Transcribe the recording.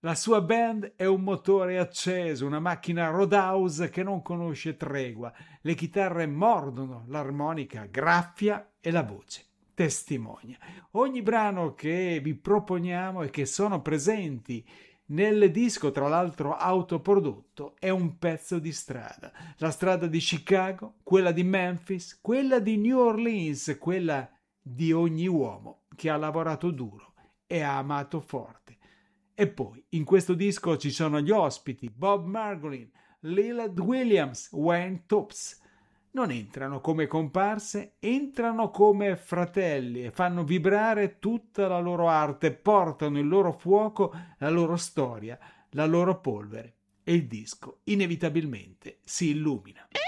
La sua band è un motore acceso, una macchina Roadhouse che non conosce tregua. Le chitarre mordono, l'armonica graffia e la voce testimonia. Ogni brano che vi proponiamo e che sono presenti nel disco, tra l'altro autoprodotto, è un pezzo di strada. La strada di Chicago, quella di Memphis, quella di New Orleans, quella di ogni uomo che ha lavorato duro e ha amato forte. E poi in questo disco ci sono gli ospiti Bob Margolin, Lillard Williams, Wayne Topps. Non entrano come comparse, entrano come fratelli e fanno vibrare tutta la loro arte, portano il loro fuoco, la loro storia, la loro polvere e il disco inevitabilmente si illumina.